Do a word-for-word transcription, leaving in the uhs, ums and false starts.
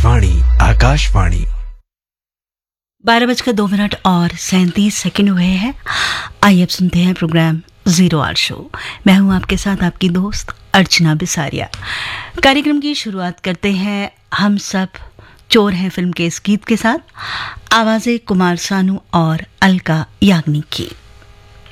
आकाशवाणी आकाशवाणी बारह बजकर दो मिनट और सैंतीस सेकंड हुए हैं। आइए अब सुनते हैं प्रोग्राम जीरो आवर शो। मैं हूं आपके साथ आपकी दोस्त अर्चना बिसारिया। कार्यक्रम की शुरुआत करते हैं हम सब चोर हैं फिल्म के इस गीत के साथ। आवाजें कुमार सानू और अलका याग्निक की।